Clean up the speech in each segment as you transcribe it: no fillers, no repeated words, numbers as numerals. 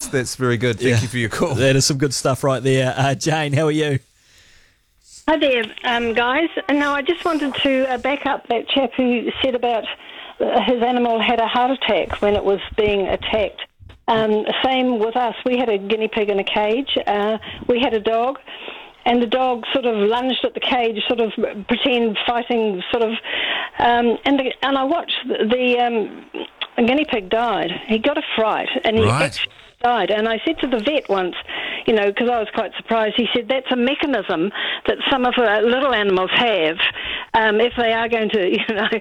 That's very good. Thank you for your call. That is some good stuff right there. Jane, how are you? Hi there, guys. No, I just wanted to back up that chap who said about his animal had a heart attack when it was being attacked. Same with us. We had a guinea pig in a cage. We had a dog, and the dog sort of lunged at the cage, sort of pretend fighting, sort of. And I watched the guinea pig died. He got a fright, and he actually died. And I said to the vet once, because I was quite surprised, he said that's a mechanism that some of our little animals have. If they are going to,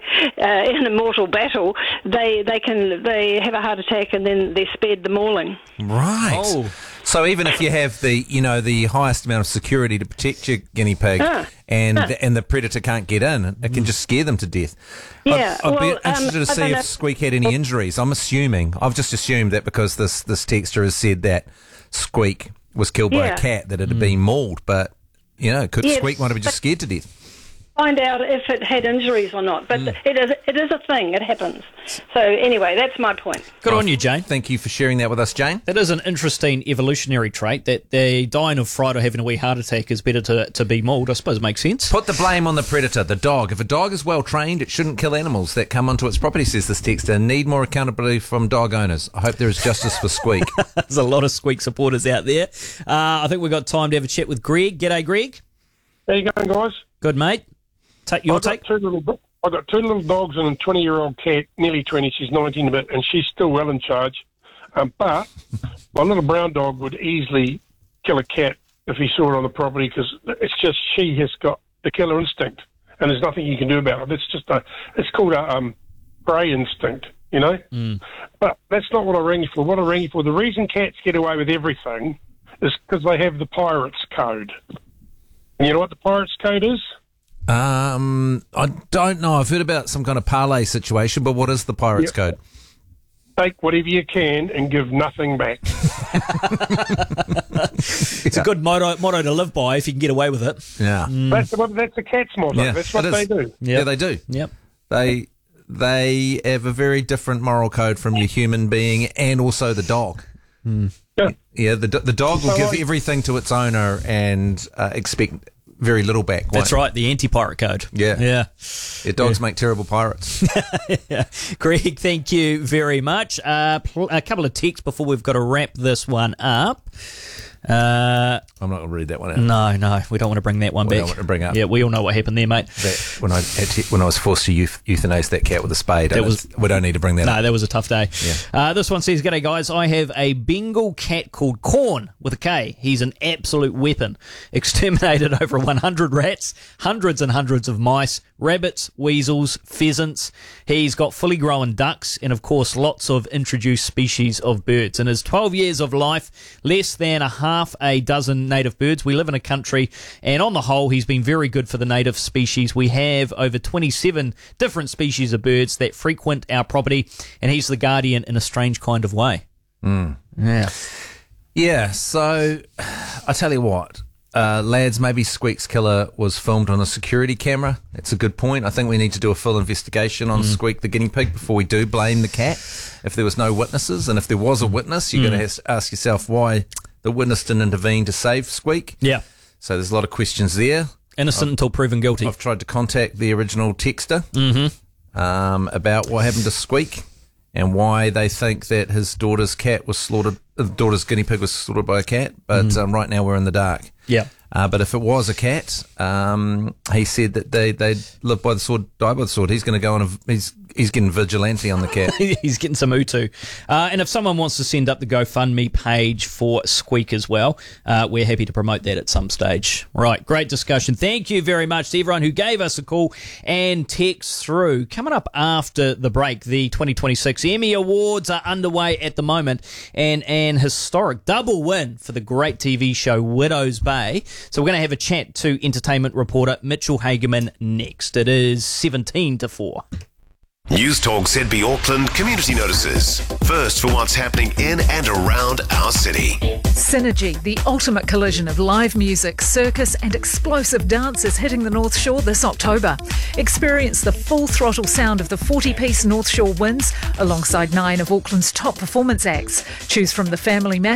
in a mortal battle, they have a heart attack and then they're spared the mauling. Right. Oh. So even if you have the highest amount of security to protect your guinea pig and the predator can't get in, it can just scare them to death. Yeah. I'd be interested to see if Squeak had any injuries. I've just assumed that because this texter has said that Squeak was killed by a cat, that it had been mauled, but Squeak might have been just scared to death. Find out if it had injuries or not, but it is a thing. It happens. So anyway, that's my point. Good on you, Jane. Thank you for sharing that with us, Jane. That is an interesting evolutionary trait, that the dying of fright or having a wee heart attack is better to be mauled. I suppose it makes sense. Put the blame on the predator, the dog. If a dog is well trained, it shouldn't kill animals that come onto its property, says this texter. Need more accountability from dog owners. I hope there is justice for Squeak. There's a lot of Squeak supporters out there. I think we've got time to have a chat with Greg. G'day, Greg. How you going, guys? Good, mate. Take your take. I've got two little dogs and a 20-year-old cat, nearly 20. She's 19 a bit, and she's still well in charge. But my little brown dog would easily kill a cat if he saw it on the property, because it's just she has got the killer instinct, and there's nothing you can do about it. It's called a prey instinct, But that's not what I rang you for. What I rang you for, the reason cats get away with everything is because they have the pirate's code. And you know what the pirate's code is? I don't know. I've heard about some kind of parlay situation, but what is the pirate's code? Take whatever you can and give nothing back. It's a good motto to live by if you can get away with it. Yeah. That's the cat's motto. Yeah, that's what they do. Yeah, they do. Yep. They have a very different moral code from your human being and also the dog. Yeah, the dog will give everything to its owner and expect very little back. That's right, the anti-pirate code. Yeah. Dogs make terrible pirates. Yeah. Greg, thank you very much. A couple of texts before we've got to wrap this one up. I'm not going to read that one out. No, we don't want to bring that one back. Don't want to bring up. Yeah, we all know what happened there, mate. When I was forced to euthanize that cat with a spade. We don't need to bring that up. No, that was a tough day. Yeah. This one says, "G'day guys, I have a Bengal cat called Corn with a K. He's an absolute weapon. Exterminated over 100 rats, hundreds and hundreds of mice, rabbits, weasels, pheasants. He's got fully grown ducks and, of course, lots of introduced species of birds. In his 12 years of life, less than half a dozen native birds. We live in a country, and on the whole, he's been very good for the native species. We have over 27 different species of birds that frequent our property, and he's the guardian in a strange kind of way." Yeah, so I tell you what, lads, maybe Squeak's killer was filmed on a security camera. That's a good point. I think we need to do a full investigation on Squeak the guinea pig before we do blame the cat. If there was no witnesses, and if there was a witness, you're going to ask yourself why the witness didn't intervene to save Squeak. Yeah. So there's a lot of questions there. Innocent until proven guilty. I've tried to contact the original texter about what happened to Squeak and why they think that his daughter's cat was slaughtered, daughter's guinea pig was slaughtered by a cat. But right now we're in the dark. Yeah. But if it was a cat, he said that they live by the sword, die by the sword. He's going to go on he's getting vigilante on the cat. He's getting some utu. And if someone wants to send up the GoFundMe page for Squeak as well, we're happy to promote that at some stage. Right, great discussion. Thank you very much to everyone who gave us a call and text through. Coming up after the break, the 2026 Emmy Awards are underway at the moment, and an historic double win for the great TV show Widow's Bay. So we're going to have a chat to entertainment reporter Mitchell Hageman next. It is 17-4. News Talk ZB Auckland community notices. First for what's happening in and around our city. Synergy, the ultimate collision of live music, circus and explosive dance is hitting the North Shore this October. Experience the full throttle sound of the 40-piece North Shore Winds alongside 9 of Auckland's top performance acts. Choose from the Family Matters